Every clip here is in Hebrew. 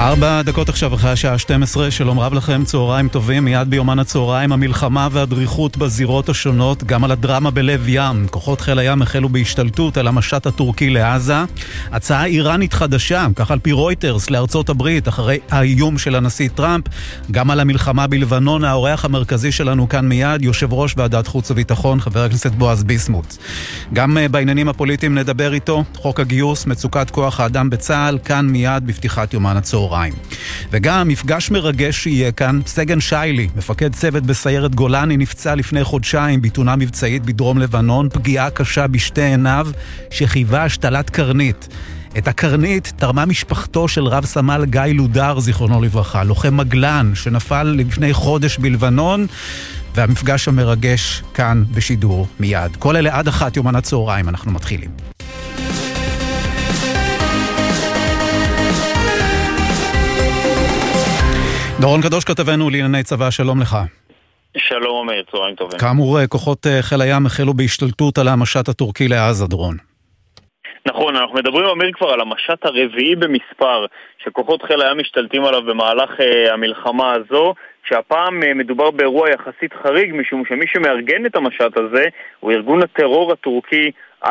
4 דקות עכשיו אחרי השעה 12, שלום רב לכם, צהריים טובים. מיד ביומן הצהריים המלחמה והדריכות בזירות השונות, גם על הדרמה בלב ים. כוחות חיל הים החלו בהשתלטות על המשט הטורקי לעזה. הצעה איראנית חדשה, כך על פי רויטרס, לארצות הברית אחרי האיום של הנשיא טראמפ. גם על המלחמה בלבנון, האורח המרכזי שלנו כאן מיד, יושב ראש ועדת חוץ וביטחון, חבר הכנסת בועז ביסמוט. גם בעניינים הפוליטיים נדבר איתו, חוק הגיוס, מצוקת כוח האדם בצה"ל, כאן מיד בפתיחת יומן הצהריים. וגם מפגש מרגש שיהיה כאן, סגן שיילי, מפקד צוות בסיירת גולני, נפצע לפני חודשיים בתאונה מבצעית בדרום לבנון, פגיעה קשה בשתי עיניו שחייבה השתלת קרנית. את הקרנית תרמה משפחתו של רב סמל גיא לודר, זיכרונו לברכה, לוחם מגלן שנפל לפני חודש בלבנון, והמפגש המרגש כאן בשידור מיד. כל אלה עד 1 יומן הצהריים, אנחנו מתחילים. דורון קדוש כתבנו לענייני צבא, שלום לך. שלום אמיר, צהריים טובים. כאמור, כוחות חיל הים החלו בהשתלטות על המשט הטורקי לעזה, דורון. נכון, אנחנו מדברים אמיר כבר על המשט הרביעי במספר שכוחות חיל הים משתלטים עליו במהלך המלחמה הזו, שהפעם מדובר באירוע יחסית חריג, משום שמי שמארגן את המשט הזה הוא ארגון הטרור הטורקי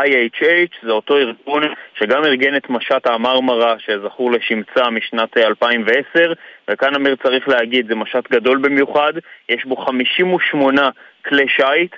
IHH, זה אותו ארגון שגם ארגן את משט המרמרה שזכור לשמצה משנת 2010, וכאן אמיר צריך להגיד, זה משט גדול במיוחד, יש בו 58 כלי שייט,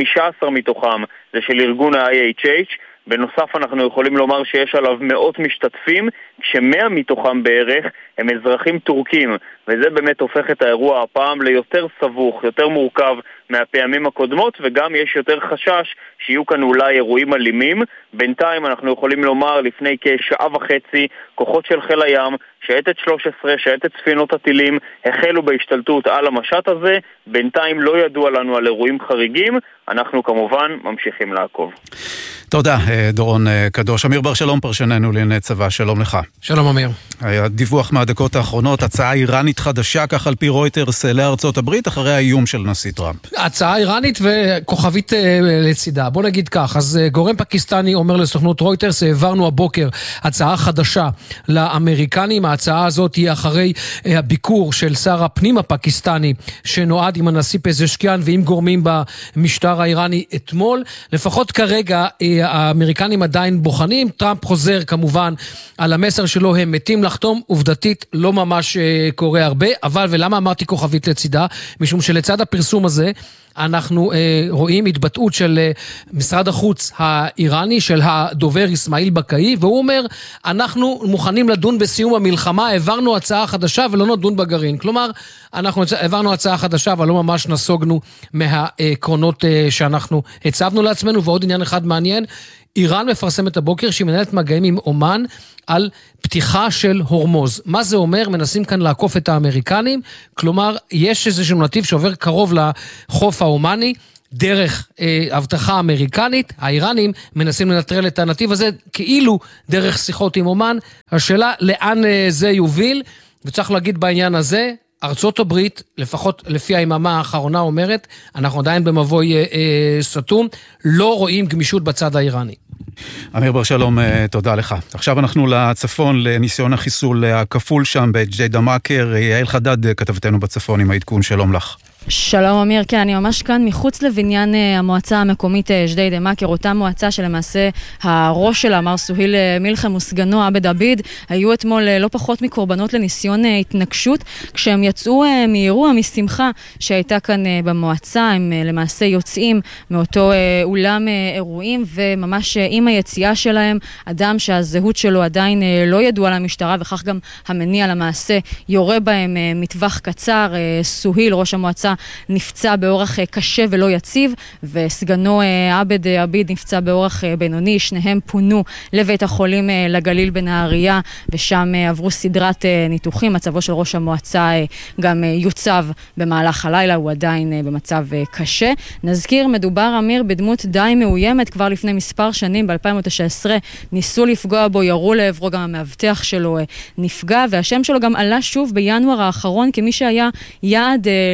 15 מתוכם זה של ארגון ה-IHH, בנוסף אנחנו יכולים לומר שיש עליו מאות משתתפים, כש100 מתוכם בערך הם אזרחים טורקים, וזה באמת הופך את האירוע הפעם ליותר סבוך, יותר מורכב מהפעמים הקודמות, וגם יש יותר חשש שיהיו כאן אולי אירועים אלימים. בינתיים אנחנו יכולים לומר לפני כשעה וחצי, כוחות של חיל הים, שייטת 13, שייטת ספינות הטילים, החלו בהשתלטות על המשט הזה. בינתיים לא ידוע לנו על אירועים חריגים, אנחנו כמובן ממשיכים לעקוב. תודה, דורון קדוש. אמיר בר שלום, פרשננו לענייני צבא, שלום לך. שלום אמיר. הדיווח מהדקות האחרונות, הצעה איראנית חדשה, כך על פי רויטרס, לארצות הברית, אחרי האיום של נשיא טראמפ. הצעה איראנית וכוכבית לצידה. בוא נגיד כך, אז גורם פקיסטני אומר לסוכנות רויטרס, העברנו הבוקר הצעה חדשה לאמריקנים. ההצעה הזאת היא אחרי הביקור של שר הפנים הפקיסטני, שנועד עם הנשיא פזשקיאן ועם גורמים במשטר האיראני אתמול. לפחות כרגע האמריקנים עדיין בוחנים, טראמפ חוזר כמובן על המסר שלו, הם מתים לחתום, עובדתית לא ממש קורה הרבה, אבל ולמה אמרתי כוכבית לצידה? משום שלצד הפרסום הזה, אנחנו רואים התבטאות של משרד החוץ האיראני, של הדובר אסמאעיל בקאי, והוא אומר, אנחנו מוכנים לדון בסיום המלחמה, העברנו הצעה חדשה ולא נדון בגרעין. כלומר, אנחנו העברנו הצעה חדשה, אבל לא ממש נסוגנו מהעקרונות שאנחנו הצבנו לעצמנו. ועוד עניין אחד מעניין, איראן מפרסמת הבוקר שהיא מנהלת מגעים עם אומן על פתיחה של הורמוז. מה זה אומר? מנסים כאן לעקוף את האמריקנים, כלומר יש איזשהו נתיב שעובר קרוב לחוף האומני, דרך הבטחה אמריקנית, האיראנים מנסים לנטרל את הנתיב הזה, כאילו דרך שיחות עם אומן. השאלה לאן זה יוביל, וצריך להגיד בעניין הזה, ארצות הברית, לפחות לפי היממה האחרונה אומרת, אנחנו עדיין במבוי סתום, לא רואים גמישות בצד האיראני. אמיר בר שלום, תודה לך. עכשיו אנחנו לצפון, לניסיון החיסול הכפול שם בג'דיידה מאכר. יעל חדד כתבתנו בצפון עם העדכון, שלום לך. שלום אמיר, כן, אני ממש כאן מחוץ לבניין המועצה המקומית ג'דיידה מאכר, אותה מועצה שלמעשה הראש שלה, מר סוהיל מלחם וסגנו עבד עביד, היו אתמול לא פחות מקורבנות לניסיון התנגשות, כשהם יצאו מאירוע משמחה שהייתה כאן במועצה, הם למעשה יוצאים מאותו אולם אירועים, וממש עם היציאה שלהם, אדם שהזהות שלו עדיין לא ידוע למשטרה, וכך גם המניע למעשה יורה בהם מטווח קצר. סוהיל, ראש המועצה, נפצע באורח קשה ולא יציב, וסגנו עבד עביד נפצע באורח בינוני. שניהם פונו לבית החולים לגליל בנהריה, ושם עברו סדרת ניתוחים. מצבו של ראש המועצה גם יוצב במהלך הלילה, הוא עדיין במצב קשה. נזכיר, מדובר אמיר בדמות די מאוימת, כבר לפני מספר שנים, ב-2019, ניסו לפגוע בו, ירו לעברו, גם המאבטח שלו נפגע, והשם שלו גם עלה שוב בינואר האחרון, כמי שהיה יעד ללחצים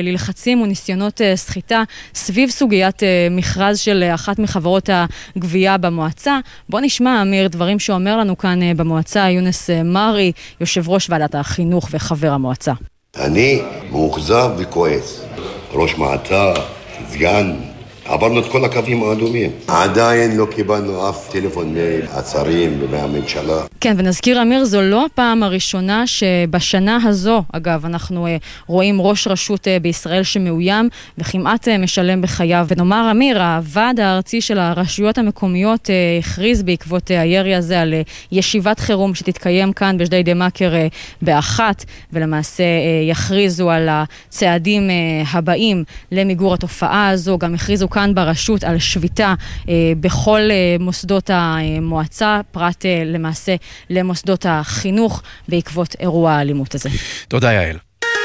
תירוצים וניסיונות סחיטה סביב סוגיית מכרז של אחת מחברות הגבייה במועצה. בוא נשמע, אמיר, דברים שאומר לנו כאן במועצה יונס מרי, יושב ראש ועדת החינוך וחבר המועצה. אני מאוכזב וכועס. ראש מועצה, סגן, עברנו את כל הקווים האדומים. עדיין לא קיבלנו אף טלפון מהשרים ומהממשלה. כן, ונזכיר, אמיר, זו לא הפעם הראשונה שבשנה הזו, אגב, אנחנו רואים ראש רשות בישראל שמאוים וכמעט משלם בחייו. ונאמר, אמיר, הוועד הארצי של הרשויות המקומיות הכריז בעקבות הירי הזה על ישיבת חירום שתתקיים כאן בג'דיידה מכר באחת, ולמעשה יכריזו על הצעדים הבאים למיגור התופעה הזו. גם הכריזו כאן ברשות על שביתה בכל מוסדות המועצה, פרט למעשה למוסדות החינוך בעקבות אירוע האלימות הזה. תודה, יעל.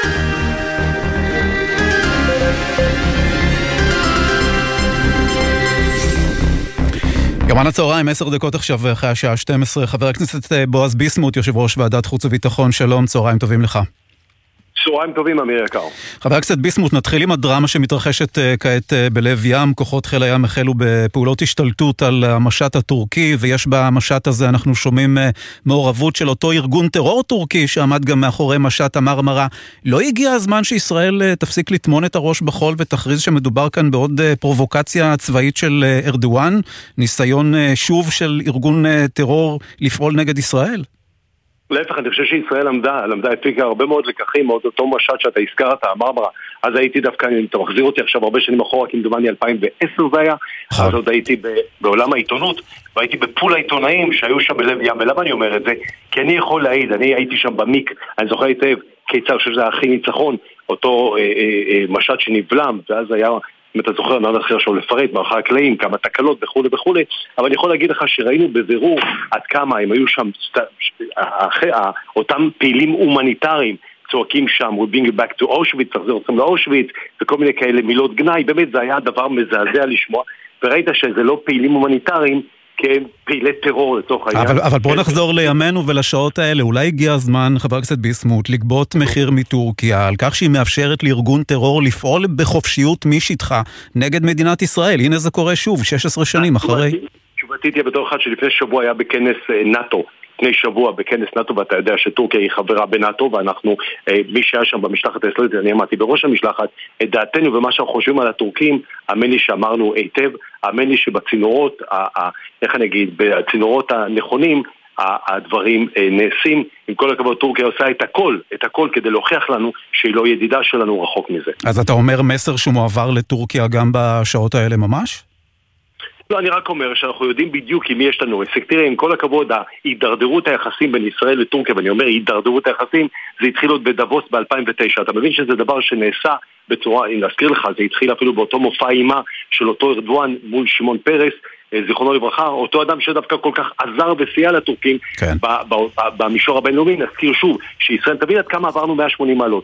יומן הצהריים, 10 דקות עכשיו אחרי השעה 12. חבר הכנסת בועז ביסמוט, יושב ראש ועדת חוץ וביטחון, שלום, צהריים טובים לך. צהריים טובים, אמיר יקר. חבר הכנסת ביסמוט, נתחיל עם הדרמה שמתרחשת כעת בלב ים. כוחות חיל הים החלו בפעולות השתלטות על המשט הטורקי, ויש במשט הזה, אנחנו שומעים מעורבות של אותו ארגון טרור טורקי שעמד גם מאחורי משט המרמרה. לא הגיע הזמן שישראל תפסיק לטמון את הראש בחול ותכריז שמדובר כאן בעוד פרובוקציה צבאית של ארדואן, ניסיון שוב של ארגון טרור לפעול נגד ישראל? להפך, אני חושב שישראל למדה הפיקה הרבה מאוד לקחים מאוד אותו משט שאתה הזכרת, המרמרה. אז הייתי דווקא, אתה מחזיר אותי עכשיו הרבה שנים אחורה, כי מדומני 2010 זה היה, אז עוד הייתי בעולם העיתונות, והייתי בפול העיתונאים שהיו שם בלב ים. ולמה אני אומר את זה? כי אני יכול להעיד, אני הייתי שם במיק, אני זוכר היטב, קיצר שזה הכי ניצחון, אותו משט שנבלם, ואז היה, אם אתה זוכר, נעד אחר שהוא לפרט, מאחורי הקלעים, כמה תקלות וכו' וכו', אבל אני יכול להגיד לך שראינו בבירור עד כמה הם היו שם, אותם פעילים הומניטריים, צועקים שם, we bring back to Auschwitz, תחזיר אותם לאושוויץ, וכל מיני כאלה מילות גנאי, באמת זה היה דבר מזעזע לשמוע, וראית שזה לא פעילים הומניטריים, כפעילי טרור לצורך העניין. אבל בואו נחזור לימינו ולשעות האלה. אולי הגיע הזמן, חבר הכנסת ביסמוט, לגבות מחיר מטורקיה על כך שהיא מאפשרת לארגון טרור לפעול בחופשיות משטחה נגד מדינת ישראל. הנה זה קורה שוב, 16 שנים אחרי. תשובתי תהיה בתור אחד שלפני שבוע היה בכנס נאטו. לפני שבוע בכנס נאטו, ואתה יודע שטורקיה היא חברה בנאטו, ואנחנו, מי שהיה שם במשלחת הישראלית, אני אמרתי בראש המשלחת, את דעתנו ומה שאנחנו חושבים על הטורקים, האמן לי שאמרנו היטב, האמן לי שבצינורות, איך אני אגיד, בצינורות הנכונים, הדברים נעשים. עם כל הכבוד, טורקיה עושה את הכל כדי להוכיח לנו שהיא לא ידידה שלנו רחוק מזה. אז אתה אומר מסר שמועבר לטורקיה גם בשעות האלה ממש? לא, אני רק אומר שאנחנו יודעים בדיוק אם יש לנו עסק. תראה, עם כל הכבוד, ההידרדרות היחסים בין ישראל לטורקיה, ואני אומר, הידרדרות היחסים, זה התחיל עוד בדבוס ב-2009. אתה מבין שזה דבר שנעשה בצורה, אם להזכיר לך, זה התחיל אפילו באותו מופע אימה של אותו ארדואן מול שמעון פרס, זיכרונו לברכה, אותו אדם שדווקא כל כך עזר וסייע לטורקים כן. במישור הבינלאומי. נזכיר שוב שישראל, תבין עד כמה עברנו 180 מעלות.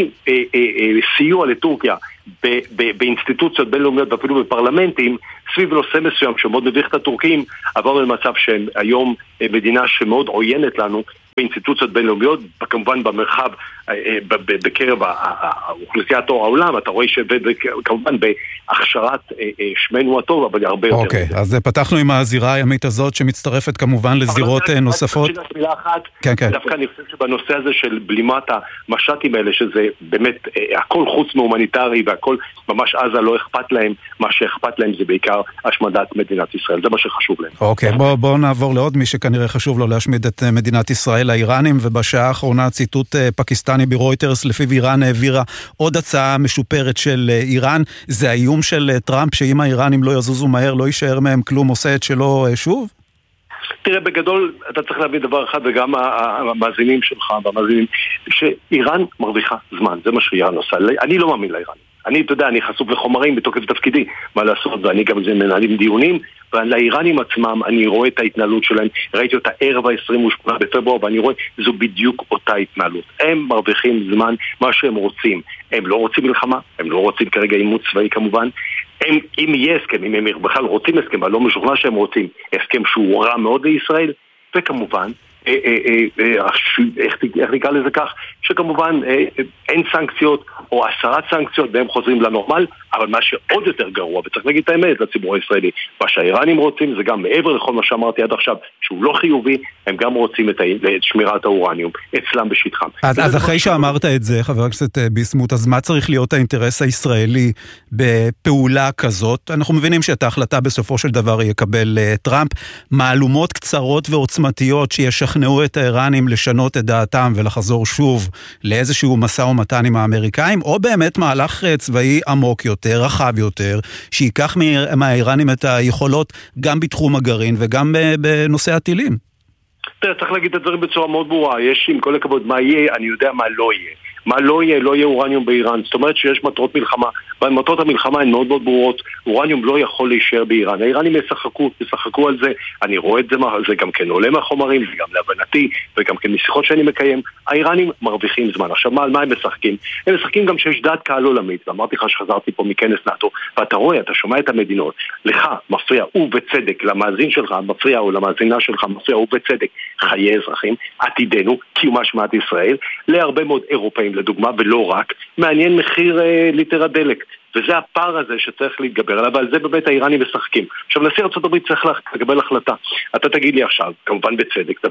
סיוע לטורקיה באינסטיטוציות בינלאומיות ואפילו בפרלמנטים סביב נושא מסוים שמאוד מביך את הטורקים, עברנו למצב שהם היום מדינה שמאוד עוינת לנו באינסטיטוציות בינלאומיות, כמובן במרחב, בקרב האוכלוסיית העולם, אתה רואה שכמובן בהכשרת שמנו הטוב, אבל הרבה יותר. אוקיי, אז פתחנו עם הזירה הימית הזאת שמצטרפת כמובן לזירות נוספות. דווקא אני חושב שבנושא הזה של בלימת המשטים האלה, שזה באמת הכל חוץ מהומניטרי והכל ממש עזה לא אכפת להם, מה שאכפת להם זה בעיקר השמדת מדינת ישראל, זה מה שחשוב להם. אוקיי, בואו נעבור לעוד מי שכנראה חשוב לו להשמיד את מדינת ישראל, האיראנים, ובשעה האחרונה ציטוט פקיסטני ברויטרס, לפיו איראן העבירה עוד הצעה משופרת של איראן. זה האיום של טראמפ שאם האיראנים לא יזוזו מהר לא יישאר מהם כלום, עושה את שלו שוב? תראה, בגדול אתה צריך להבין דבר אחד, וגם המאזינים שלך והמאזינים, שאיראן מרוויחה זמן, זה מה שאיראן עושה. אני לא מאמין לאיראנים. אני, אתה יודע, אני חשוף לחומרים בתוקף תפקידי, מה לעשות, ואני גם זה מנהלים דיונים, ולאיראנים עצמם אני רואה את ההתנהלות שלהם, ראיתי אותה ערב ה-28 בפברואר, ואני רואה, זו בדיוק אותה התנהלות. הם מרוויחים זמן מה שהם רוצים. הם לא רוצים מלחמה, הם לא רוצים כרגע אימות צבאי כמובן. אם יהיה הסכם, אם הם בכלל רוצים הסכם, אבל לא משוכנע שהם רוצים הסכם שהוא רע מאוד לישראל, וכמובן, איך נקרא לזה כך, שכמובן אין סנקציות או 10 סנקציות והם חוזרים לנורמל, אבל מה שעוד יותר גרוע, וצריך להגיד את האמת לציבור הישראלי, מה שהאיראנים רוצים זה גם מעבר לכל מה שאמרתי עד עכשיו, שהוא לא חיובי, הם גם רוצים את שמירת האורניום אצלם בשטחם. אז אחרי שאמרת את זה, חבר הכנסת ביסמוט, אז מה צריך להיות האינטרס הישראלי בפעולה כזאת? אנחנו מבינים שאת ההחלטה בסופו של דבר יקבל טראמפ, מהלומות קצרות ועוצמתיות שישכנעו את האיראנים לשנות את דעתם ולחזור שוב לאיזשהו משא ומתן עם האמריקאים, או באמת מהלך צבאי עמוק יותר, רחב יותר, שיקח מהאיראנים את היכולות גם בתחום הגרעין וגם בנושא הטילים. צריך להגיד את הדברים בצורה מאוד ברורה, יש עם כל הכבוד מה יהיה, אני יודע מה לא יהיה. מה לא יהיה אורניום באיראן. זאת אומרת שיש מטרות מלחמה, ומטרות המלחמה הן מאוד מאוד ברורות. אורניום לא יכול להישאר באיראן. האיראנים ישחקו על זה, אני רואה את זה, זה גם כן עולה מהחומרים, זה גם להבנתי, וגם כן משיחות שאני מקיים. האיראנים מרוויחים זמן. עכשיו, על מה הם משחקים? הם משחקים גם שיש דעת קהל עולמית, ואמרתי לך שחזרתי פה מכנס נאטו, ואתה רואה, אתה שומע את המדינות, לך מפריע ובצדק, למאזין שלך מפריע או למאזינה שלך מפריע ובצדק, חיי אזרחים, עתידנו, קיומה של מדינת ישראל, להרבה מאוד אירופאים לדוגמה, ולא רק, מעניין מחיר ליטר הדלק. וזה הפער הזה שצריך להתגבר עליו, ועל זה באמת האיראנים משחקים. עכשיו, נשיא ארצות הברית צריך לקבל החלטה. אתה תגיד לי עכשיו, כמובן בצדק,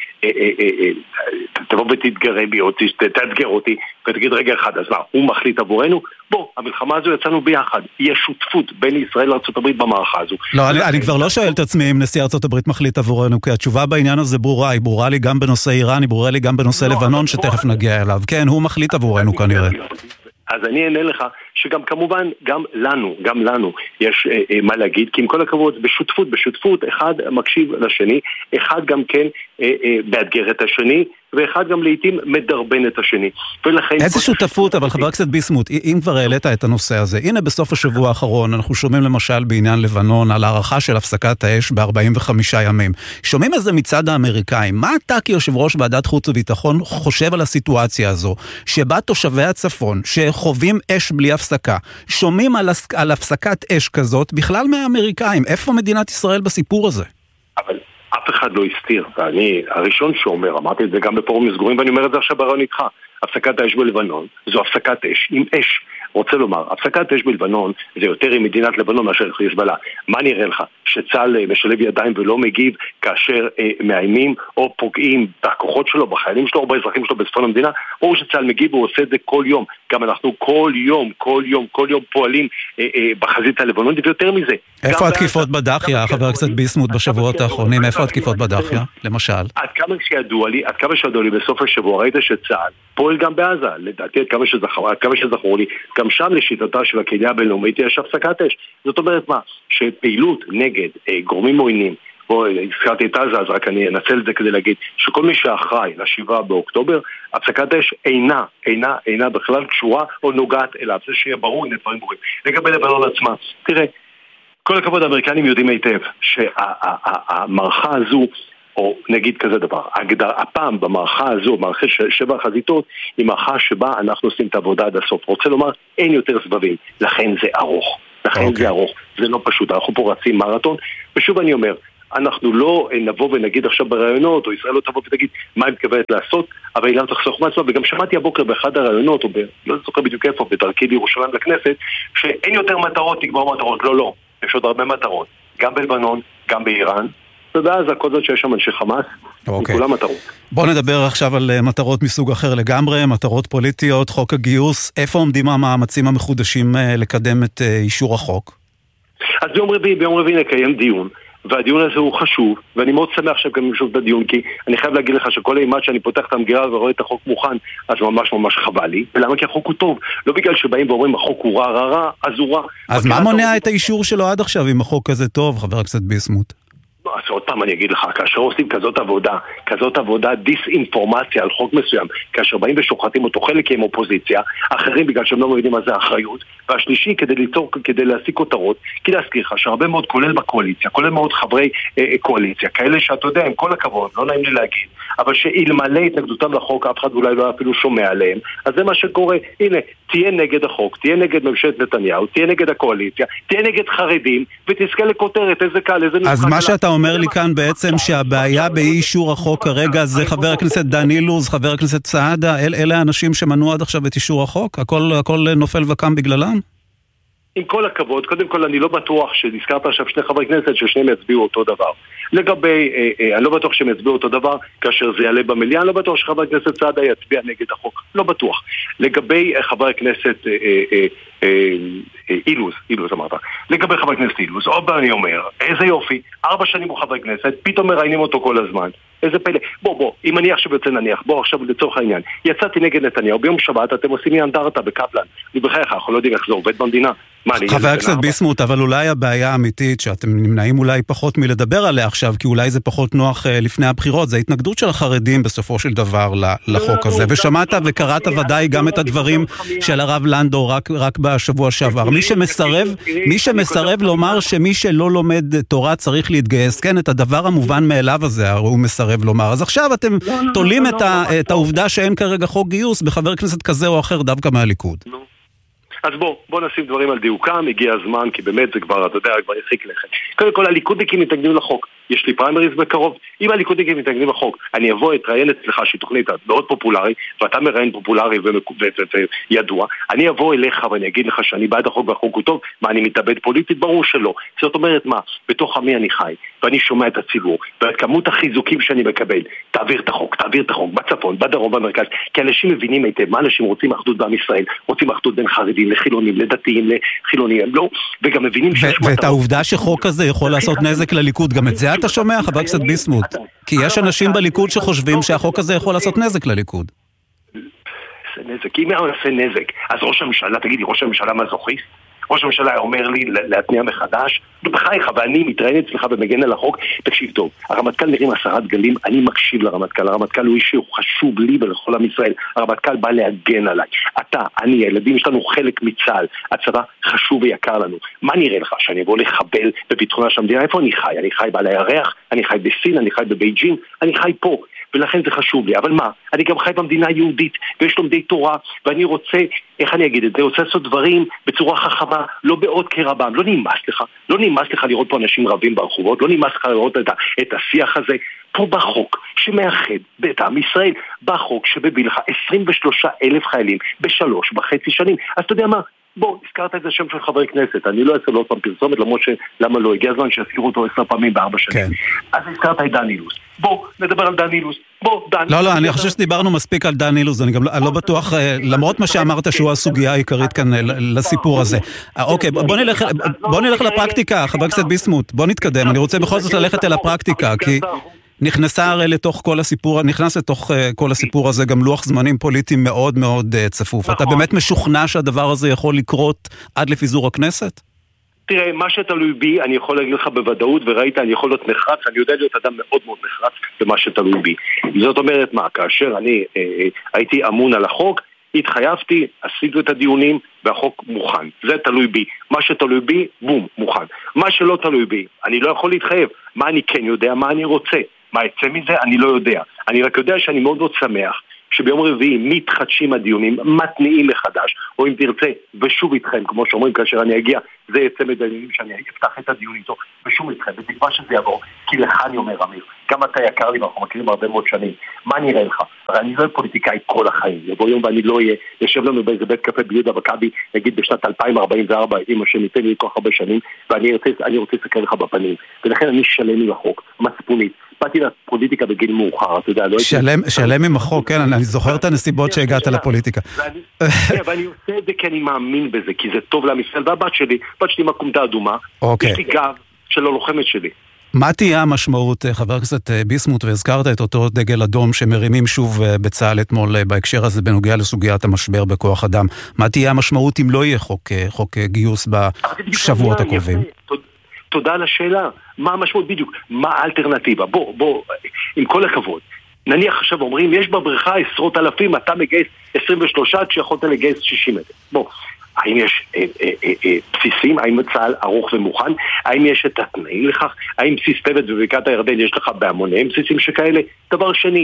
תבוא ותתגרה בי, או תאתגר אותי, ותגיד רגע אחד, אז מה, הוא מחליט עבורנו? בוא, המלחמה הזו יצאנו ביחד. יהיה שותפות בין ישראל לארצות הברית במערכה הזו. לא, אני כבר לא שואל את עצמי אם נשיא ארצות הברית מחליט עבורנו, כי התשובה בעניין הזה ברורה, היא ברורה לי גם בנושא איראן, היא ברורה לי גם בנושא לבנון, שתכף נגיע אליו. כן, הוא מחליט עבורנו כנראה. אז אני אענה לך שגם כמובן גם לנו יש מה להגיד, כי עם כל הכבוד בשותפות אחד מקשיב לשני, אחד גם כן מאתגר את השני, ואחד גם לעתים מדרבן את השני. איזה שותפות, אבל חבר הכנסת ביסמוט, אם כבר העלית את הנושא הזה, הנה בסוף השבוע האחרון אנחנו שומעים למשל בעניין לבנון על הערכה של הפסקת האש ב-45 ימים. שומעים איזה מצד האמריקאים. מה אתה כיושב ראש ועדת חוץ וביטחון חושב על הסיטואציה הזו, שבה תושבי הצפון שחווים אש בלי הפסקה, שומעים על הפסקת אש כזאת בכלל מהאמריקאים? איפה מדינת ישראל בסיפור הזה? אבל אף אחד לא הסתיר, ואני הראשון שאומר, אמרתי את זה גם בפורומים סגורים, ואני אומר את זה עכשיו ברעיון איתך, הפסקת האש בלבנון זו הפסקת אש עם אש. רוצה לומר, הפסקת אש בלבנון זה יותר עם מדינת לבנון מאשר חיזבאללה. מה נראה לך? שצה"ל משלב ידיים ולא מגיב כאשר מאיימים או פוגעים בכוחות שלו, בחיילים שלו או באזרחים שלו בצפון המדינה, או שצה"ל מגיב והוא עושה את זה כל יום. גם אנחנו כל יום פועלים בחזית הלבנונית, ויותר מזה. איפה התקיפות בדחיה, חבר הכנסת ביסמוט, בשבועות האחרונים? איפה התקיפות בדחיה, למשל? עד כמה שידוע לי בסוף השבוע, ראית שצה"ל פועל גם בעזה, לדעתי עד כמה שזכור לי, גם שם לשיטתה של הקהילה הבינלאומית יש הפסקת אש. זאת אומרת מה? שפעילות נגד גורמים עוינים, או הזכרתי את עזה, אז רק אני אנצל את זה כדי להגיד שכל מי שאחראי ל7 באוקטובר, הפסקת אש אינה בכלל קשורה או נוגעת אליו. זה שיהיה ברור, הנה דברים ברורים. לגבי לבנון עצמה, תראה, כל הכבוד האמריקנים יודעים היטב שהמערכה הזו, או נגיד כזה דבר, הפעם במערכה הזו, מערכה 7 החזיתות, היא מערכה שבה אנחנו עושים את העבודה עד הסוף. רוצה לומר, אין יותר סבבים, לכן זה ארוך. זה לא פשוט, אנחנו פה רצים מרתון, ושוב אני אומר, אנחנו לא נבוא ונגיד עכשיו ברעיונות, או ישראל לא תבוא ותגיד מה היא מתכוונת לעשות, אבל היא לא תחסוך מעצמה, וגם שמעתי הבוקר באחד הרעיונות, או לא זוכר בדיוק איפה, בדרכי לירושלים לכנסת, שאין יותר מטרות, תגבור מטרות. לא, יש עוד הרבה מטרות, גם בלבנון, גם באיראן, ובאז הכל זאת שיש שם אנשי חמאס, כולם מטרות. בוא נדבר עכשיו על מטרות מסוג אחר לגמרי, מטרות פוליטיות, חוק הגיוס. איפה עומדים המאמצים המחודשים לקדם את אישור החוק? אז ביום רביעי נקיים דיון, והדיון הזה הוא חשוב, ואני מאוד שמח עכשיו גם למשוך בדיון, כי אני חייב להגיד לך שכל אימת שאני פותח את המגירה ורואה את החוק מוכן, אז ממש חבל לי. ולמה? כי החוק הוא טוב. לא בגלל שבאים ואומרים החוק הוא רע, אז הוא רע. אז מה מונע את האישור שלו עד עכשיו אם החוק כזה טוב, חבר הכנסת ביסמוט? אז עוד פעם אני אגיד לך, כאשר עושים כזאת עבודה דיסאינפורמציה על חוק מסוים, כאשר באים ושוחטים אותו, חלק עם אופוזיציה, אחרים בגלל שהם לא מבינים מה זה האחריות, והשלישי כדי להשיג כותרות, כי להזכיר לך שהרבה מאוד, כולל בקואליציה, כולל מאוד חברי קואליציה, כאלה שאתה יודע, עם כל הכבוד, לא נעים לי להגיד, אבל שאלמלא התנגדותם לחוק, אף אחד אולי לא אפילו שומע עליהם, אז זה מה שקורה. הנה, תהיה נגד החוק, תהיה נגד ממשלת נתניהו, תהיה נגד הקואליציה, תהיה נגד חרדים, ותזכה לכותרת, איזה קל, איזה אז מה שאתה אומר לי כאן בעצם שהבעיה באי אישור החוק כרגע זה חבר הכנסת דן אילוז, חבר הכנסת סעדה, אלה האנשים שמנעו עד עכשיו את אישור החוק? הכל נופל וקם בגללם? עם כל הכבוד, קודם כל אני לא בטוח שנזכרת עכשיו שני חברי כנסת ששניהם יצביעו אותו דבר. לגבי, אני לא בטוח שהם יצביעו אותו דבר כאשר זה יעלה במליאה, אני לא בטוח שחבר הכנסת סעדה יצביע נגד החוק, לא בטוח. לגבי חבר הכנסת אילוז אמרת, לגבי חבר הכנסת אילוז, עוד אני אומר, איזה יופי, 4 שנים הוא חבר כנסת, פתאום מראיינים אותו כל הזמן. איזה פלא. בוא, אם אני עכשיו יוצא נניח, בוא עכשיו לצורך העניין, יצאתי נגד נתניהו, ביום שבת אתם עושים לי אנדרטה בקפלן, ובחייך, אנחנו לא יודעים איך זה עובד במדינה. חבר הכנסת ביסמוט, אבל אולי הבעיה האמיתית שאתם נמנעים אולי פחות מלדבר עליה עכשיו, כי אולי זה פחות נוח לפני הבחירות, זה ההתנגדות של החרדים בסופו של דבר לחוק הזה, ושמעת וקראת ודאי גם את הדברים של הרב לנדו רק בשבוע שעבר. מי שמסרב לומר שמי שלא לומד תורה צריך להתגייס, כן, את הדבר המובן מאליו הזה, הוא מסרב לומר. אז עכשיו אתם תולים את העובדה שאין כרגע חוק גיוס בחבר כנסת כזה או אחר דווקא מהליכוד. אז בוא נשים דברים על דיוקם, הגיע הזמן, כי באמת זה כבר, אתה יודע, כבר יחיק לכם. קודם כל, הליכודניקים מתנגדים לחוק. יש לי פריימריז בקרוב. אם הליכודניקים מתנגדים לחוק, אני אבוא אתראיין אצלך שהיא תוכנית מאוד פופולרי, ואתה מראיין פופולרי וידוע, אני אבוא אליך ואני אגיד לך שאני בעד החוק והחוק הוא טוב, מה, אני מתאבד פוליטית? ברור שלא. זאת אומרת מה? בתוך עמי אני חי, ואני שומע את הציבור, ואת כמות החיזוקים שאני מקבל, תעביר את החוק, בצפון, בדרום, במרכז, כי אנשים מבינים היטב, מה אנשים רוצים אחדות בעם ישראל, רוצים אחדות בין חרדים לחילונים, לדתיים, לחילונים, לא, וגם מבינים ואת העובדה שחוק הזה יכול לעשות נזק לליכוד, גם את זה אתה שומע, חבר הכנסת ביסמוט? כי יש אנשים בליכוד שחושבים שהחוק הזה יכול לעשות נזק לליכוד. נזק, אם הוא עושה נזק, אז ראש הממשלה, תגידי, ראש הממשלה מזוכיסט? ראש הממשלה אומר לי להתניע מחדש, בחייך, ואני מתראיין אצלך ומגן על החוק. תקשיב טוב, הרמטכ"ל נראים 10 דגלים, אני מקשיב לרמטכ"ל, הרמטכ"ל הוא איש שהוא חשוב לי ולכל עם ישראל, הרמטכ"ל בא להגן עליי, אתה, אני, הילדים, יש לנו חלק מצה"ל, הצבא חשוב ויקר לנו. מה נראה לך, שאני אבוא לחבל בביטחונה של המדינה? איפה אני חי? אני חי בעל הירח, אני חי בסין, אני חי בבייג'ין, אני חי פה, ולכן זה חשוב לי. אבל מה? אני גם חי במדינה יהודית, ויש לומדי תורה, ואני רוצה, איך אני אגיד את זה? רוצה לעשות דברים בצורה חכמה, לא בעוד כרבם. לא נמאס לך לראות פה אנשים רבים ברחובות, לא נמאס לך לראות את השיח הזה. פה בחוק שמאחד בית עם ישראל, בחוק שבביא לך 23,000 חיילים ב3.5 שנים. אז אתה יודע מה? בוא, הזכרת את השם של חבר כנסת, אני לא אעשה לו עוד פעם פרסומת, למרות שלמה לא הגיע הזמן שיזכירו אותו 10 פעמים ב4 שנים. אז הזכרת את דן אילוז. בוא, נדבר על דן אילוז. לא, אני חושב שדיברנו מספיק על דן אילוז, אני גם לא בטוח, למרות מה שאמרת שהוא הסוגיה העיקרית כאן לסיפור הזה. אוקיי, בוא נלך לפרקטיקה, חבר הכנסת ביסמוט, בוא נתקדם, אני רוצה בכל זאת ללכת אל הפרקטיקה, כי נכנס לתוך כל הסיפור הזה גם לוח זמנים פוליטיים מאוד מאוד צפוף. אתה באמת משוכנע שהדבר הזה יכול לקרות עד לפיזור הכנסת? תראה, מה שתלוי בי, אני יכול להגיד לך בוודאות, וראית, אני יכול להיות נחרץ, אני יודע להיות אדם מאוד מאוד נחרץ במה שתלוי בי. זאת אומרת מה, כאשר אני הייתי אמון על החוק, התחייבתי, עשיתי את הדיונים, והחוק מוכן. זה תלוי בי. מה שתלוי בי, בום, מוכן. מה שלא תלוי בי, אני לא יכול להתחייב. מה אני כן יודע, מה אני רוצה. מה יצא מזה, אני לא יודע. אני רק יודע שאני מאוד מאוד שמח שביום רביעי מתחדשים הדיונים, מתניעים מחדש, או אם תרצה, ושוב איתכם, כמו שאומרים, כאשר אני אגיע, זה יצא מדענים שאני אפתח את הדיון איתו, ושוב איתכם, בתקווה שזה יעבור, כי לך אני אומר, אמיר, גם אתה יקר לי, ואנחנו מכירים הרבה מאוד שנים, מה נראה לך? הרי אני לא פוליטיקאי כל החיים, יבוא יום ואני לא אהיה, יושב לנו באיזה בית קפה ביהודה מכבי, נגיד בשנת 2044, עם השם ניתן לי כל כך הרבה שנים, ואני רוצה לסתכל לך בפנים, ולכן אני שלם עם החוק, מצפונית, באתי לפוליטיקה בגיל מאוחר, אתה יודע, לא הייתי... שלם עם החוק, כן, אני זוכר את הנסיבות שהגעת לפוליטיקה. ואני עושה את זה כי אני מאמין בזה, כי זה טוב לעם ישראל, והבת שלי מקומתה אדומה, יש לי גב של הלוחמת שלי. מה תהיה המשמעות, חבר הכנסת ביסמוט, והזכרת את אותו דגל אדום שמרימים שוב בצה"ל אתמול בהקשר הזה בנוגע לסוגיית המשבר בכוח אדם, מה תהיה המשמעות אם לא יהיה חוק גיוס בשבועות הקרובים? תודה על השאלה. מה המשמעות בדיוק? מה האלטרנטיבה? בוא, עם כל הכבוד. נניח עכשיו אומרים, יש בבריכה 10,000, אתה מגייס 23 כשיכולת לגייס 60 מטר. בוא, האם יש בסיסים? האם צה"ל ערוך ומוכן? האם יש את התנאים לכך? האם בסיס טבת בבקעת הירדן יש לך בהמוניהם בסיסים שכאלה? דבר שני,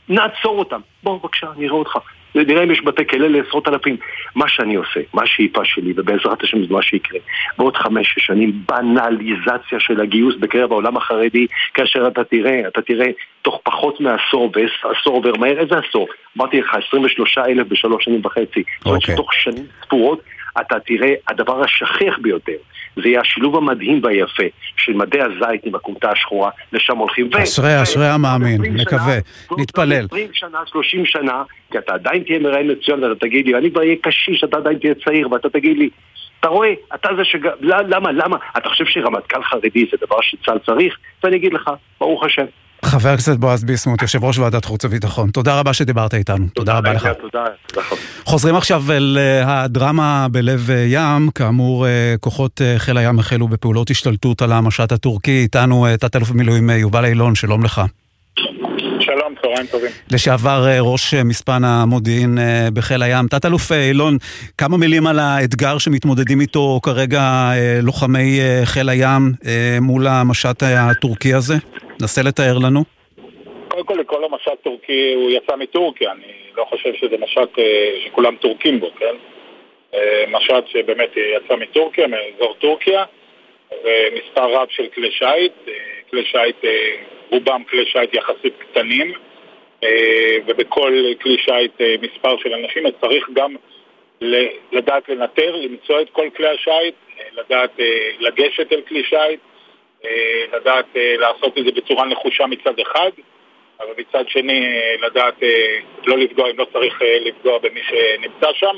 נעצור אותם. בוא בבקשה, נראה אותך. נראה אם יש בתי כלא לעשרות אלפים. מה שאני עושה, מה השאיפה שלי, ובעזרת השם זה מה שיקרה, בעוד 5-6 שנים, בנליזציה של הגיוס בקרב העולם החרדי, כאשר אתה תראה תוך פחות מעשור, ועשור עובר מהר, איזה עשור? אמרתי לך, 23,000 ב3.5 שנים. זאת אומרת שתוך שנים ספורות, אתה תראה הדבר השכיח ביותר. זה יהיה השילוב המדהים והיפה של מדעי הזית עם הכומתה השחורה, לשם הולכים. אשרי המאמין, נקווה, נתפלל. 20 שנה, 30 שנה, כי אתה עדיין תהיה מראיין מצוין, ואתה תגיד לי, אני כבר אהיה קשיש, אתה עדיין תהיה צעיר, ואתה תגיד לי, אתה רואה, אתה זה למה? אתה חושב שרמטכ"ל חרדי זה דבר שצה"ל צריך? ואני אגיד לך, ברוך השם. חבר הכנסת בועז ביסמוט, יושב ראש ועדת חוץ וביטחון, תודה רבה שדיברת איתנו. תודה רבה לך. חוזרים עכשיו אל הדרמה בלב ים. כאמור, כוחות חיל הים החלו בפעולות השתלטות על המשט הטורקי. איתנו תת-אלוף במילואים יובל אילון, שלום לך. שלום, צהריים טובים. לשעבר ראש מספן המודיעין בחיל הים. תת-אלוף אילון, כמה מילים על האתגר שמתמודדים איתו כרגע לוחמי חיל הים מול המשט הטורקי הזה? נסה לתאר לנו. קודם כל, לכל המשט טורקי הוא יצא מטורקיה. אני לא חושב שזה משט שכולם טורקים בו, כן? משט שבאמת יצא מטורקיה, מאזור טורקיה, ומספר רב של כלי שיט, רובם כלי שיט יחסית קטנים, ובכל כלי שיט מספר של אנשים, אז צריך גם לדעת לנטר, למצוא את כל כלי השיט, לדעת לגשת אל כלי שיט, לדעת לעשות את זה בצורה נחושה מצד אחד, אבל מצד שני לדעת לא לפגוע אם לא צריך לפגוע במי שנמצא שם,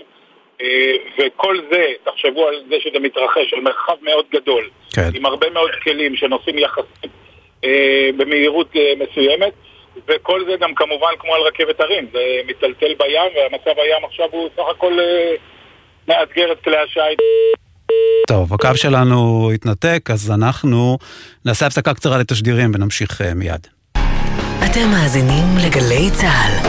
וכל זה, תחשבו על זה שזה מתרחש על מרחב מאוד גדול, כן. עם הרבה מאוד כלים שנוסעים יחסית במהירות מסוימת, וכל זה גם כמובן כמו על רכבת הרים, זה מטלטל בים, והמצב הים עכשיו הוא סך הכל מאתגר את כלי השיט. טוב, הקו שלנו התנתק, אז אנחנו נעשה הפסקה קצרה לתשדירים ונמשיך מיד. אתם מאזינים לגלי צהל.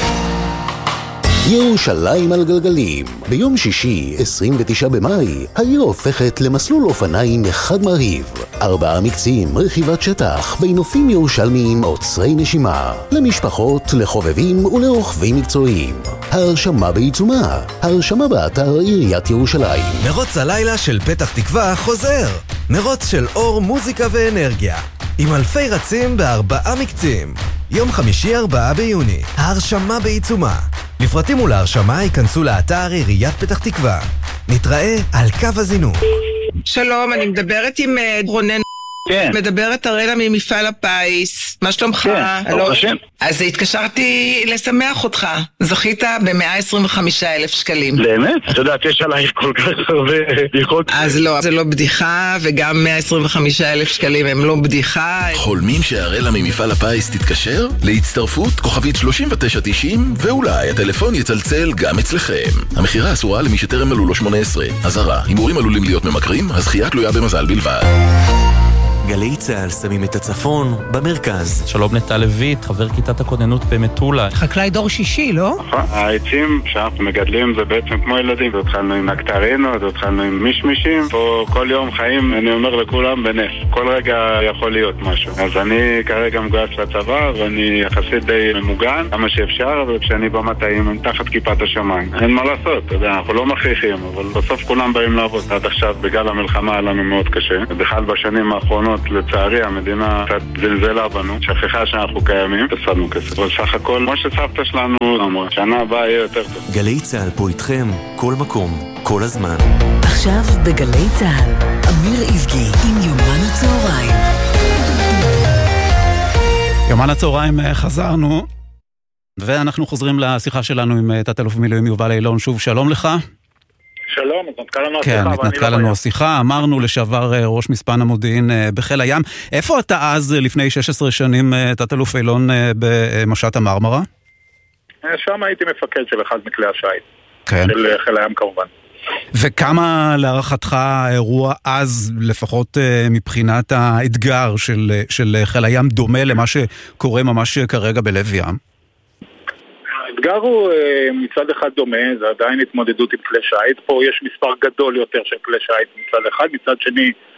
ירושלים על גלגלים. ביום שישי, 29 במאי, העיר הופכת למסלול אופניים אחד מרהיב. 4 מקצים, רכיבת שטח, בנופים ירושלמיים עוצרי נשימה. למשפחות, לחובבים ולרוכבים מקצועיים. ההרשמה בעיצומה. ההרשמה באתר עיריית ירושלים. מרוץ הלילה של פתח תקווה חוזר. מרוץ של אור, מוזיקה ואנרגיה. עם אלפי רצים ב4 מקצים. יום חמישי 4 ביוני. ההרשמה בעיצומה. לפרטים ולהרשמה ייכנסו לאתר עיריית פתח תקווה. נתראה על קו הזינוק. שלום, אני מדברת עם רונן. כן. מדברת ארנה ממפעל הפיס. מה שלומך? כן, ברוך השם. אז התקשרתי לשמח אותך. זכית ב125,000 שקלים. באמת? את יודעת, יש עלייך כל כך הרבה בדיחות. אז לא, זה לא בדיחה, וגם 125,000 שקלים הם לא בדיחה. חולמים שהרלה ממפעל הפיס תתקשר? להצטרפות כוכבית 3990, ואולי הטלפון יצלצל גם אצלכם. המחירה אסורה למי שטרם מלאו לו 18. אזהרה, הימורים עלולים להיות ממכרים, הזכייה תלויה במזל בלבד. גלי צהל שמים את הצפון במרכז. שלום נטע לויט, חבר כיתת הכוננות במטולה. חקלאי דור שישי, לא? העצים שאנחנו מגדלים זה בעצם כמו ילדים. התחלנו עם נקטרינות, התחלנו עם מישמישים. פה כל יום חיים, אני אומר לכולם, בנס. כל רגע יכול להיות משהו. אז אני כרגע מגויס לצבא, ואני יחסית די ממוגן, כמה שאפשר, וכשאני במטעים, תחת כיפת השמיים. אין מה לעשות, אתה יודע, אנחנו לא מכריחים, אבל בסוף כולם באים לעבוד. עד עכשיו, בגלל המלחמה, היה לנו מאוד קשה. ובכלל בשנים האחרונות, לצערי, המדינה קצת זלזלה בנו, שכחה שאנחנו קיימים, הפסדנו כסף. אבל סך הכל, כמו שסבתא שלנו אמרה, שנה הבאה יהיה יותר טוב. גלי צהל פה איתכם, כל מקום, כל הזמן. עכשיו בגלי צהל, אמיר איבגי עם יומן הצהריים. יומן הצהריים חזרנו, ואנחנו חוזרים לשיחה שלנו עם תת-אלוף במילואים יובל אילון. שוב, שלום לך. שלום, התנתקה לנו השיחה. כן, התנתקה לנו השיחה. אמרנו לשעבר ראש מספן המודיעין בחיל הים. איפה אתה אז, לפני 16 שנים, תת-אלוף אילון במשט המרמרה? שם הייתי מפקד של אחד מכלי השיט. כן. של חיל הים כמובן. וכמה להערכתך האירוע אז, לפחות מבחינת האתגר של חיל הים, דומה למה שקורה ממש כרגע בלב ים? האתגר הוא מצד אחד דומה, זה עדיין התמודדות עם כלי שיט. פה יש מספר גדול יותר של כלי שיט מצד אחד, מצד שני